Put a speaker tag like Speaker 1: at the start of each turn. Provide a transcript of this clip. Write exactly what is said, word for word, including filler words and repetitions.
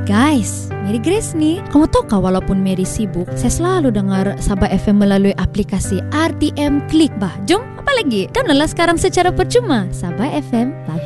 Speaker 1: Guys, Mary Grace nih. Kamu tahu kah walaupun Mary sibuk, saya selalu dengar Sabah F M melalui aplikasi R T M Klik. Bah, jom apa lagi? Downloadlah sekarang secara percuma Sabah F M.